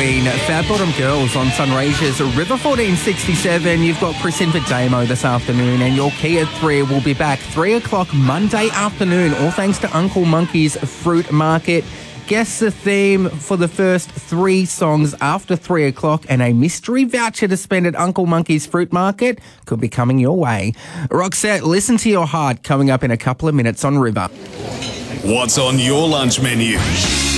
between Fat Bottom Girls on Sunraysia's River 1467. You've got Chris in for Damo this afternoon, and your Kia 3 will be back 3 o'clock Monday afternoon, all thanks to Uncle Monkey's Fruit Market. Guess the theme for the first 3 songs after 3 o'clock, and a mystery voucher to spend at Uncle Monkey's Fruit Market could be coming your way. Roxette, listen to your heart coming up in a couple of minutes on River. What's on your lunch menu?